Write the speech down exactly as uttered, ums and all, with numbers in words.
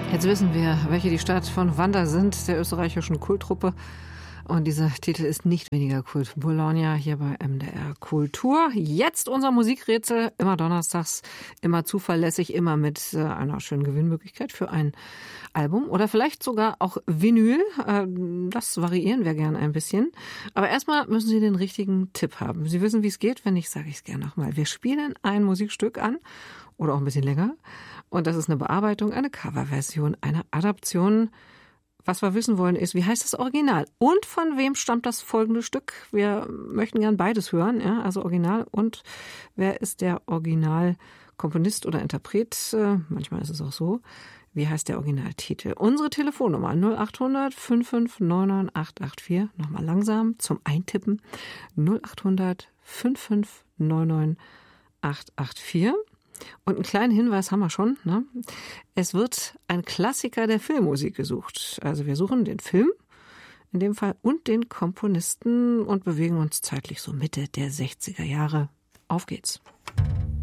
Jetzt wissen wir, welche die Stadt von Wanda sind, der österreichischen Kulttruppe. Und dieser Titel ist nicht weniger Kult. Bologna hier bei M D R Kultur. Jetzt unser Musikrätsel, immer donnerstags, immer zuverlässig, immer mit äh, einer schönen Gewinnmöglichkeit für ein Album oder vielleicht sogar auch Vinyl. Äh, das variieren wir gern ein bisschen. Aber erstmal müssen Sie den richtigen Tipp haben. Sie wissen, wie es geht. Wenn nicht, sage ich es gerne nochmal. Wir spielen ein Musikstück an oder auch ein bisschen länger. Und das ist eine Bearbeitung, eine Coverversion, eine Adaption. Was wir wissen wollen ist, wie heißt das Original? Und von wem stammt das folgende Stück? Wir möchten gern beides hören, ja, also Original und wer ist der Originalkomponist oder Interpret? Manchmal ist es auch so. Wie heißt der Originaltitel? Unsere Telefonnummer null acht hundert fünf fünf neun neun acht acht vier. Nochmal langsam zum Eintippen. null acht hundert fünf fünf neun neun acht acht vier. Und einen kleinen Hinweis haben wir schon. Ne? Es wird ein Klassiker der Filmmusik gesucht. Also wir suchen den Film in dem Fall und den Komponisten und bewegen uns zeitlich so Mitte der sechziger Jahre. Auf geht's.